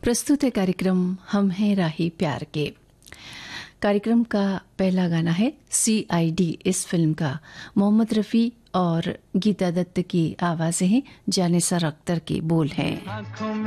प्रस्तुत है कार्यक्रम हम हैं राही प्यार के। कार्यक्रम का पहला गाना है CID इस फिल्म का। मोहम्मद रफ़ी और गीता दत्त की आवाज़ें हैं, जानिसार अख्तर के बोल हैं।